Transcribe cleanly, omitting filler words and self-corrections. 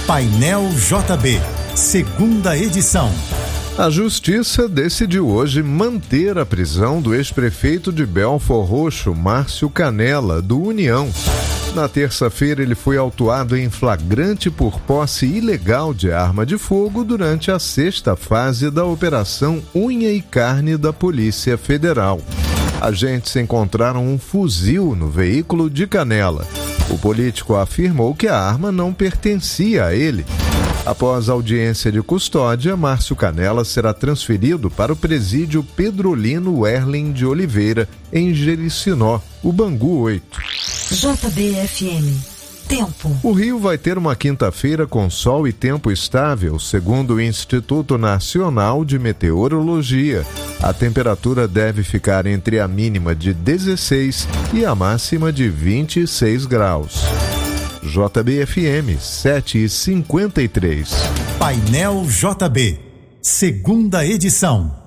Painel JB, segunda edição. A Justiça decidiu hoje manter a prisão do ex-prefeito de Belford Roxo, Márcio Canela, do União. Na terça-feira, ele foi autuado em flagrante por posse ilegal de arma de fogo durante a 6ª fase da Operação Unha e Carne da Polícia Federal. Agentes encontraram um fuzil no veículo de Canela. O político afirmou que a arma não pertencia a ele. Após a audiência de custódia, Márcio Canela será transferido para o presídio Pedrolino Werlen de Oliveira, em Jericinó, o Bangu 8. JBFM. Tempo. O Rio vai ter uma quinta-feira com sol e tempo estável, segundo o Instituto Nacional de Meteorologia. A temperatura deve ficar entre a mínima de 16 e a máxima de 26 graus. JBFM 7h53. Painel JB, segunda edição.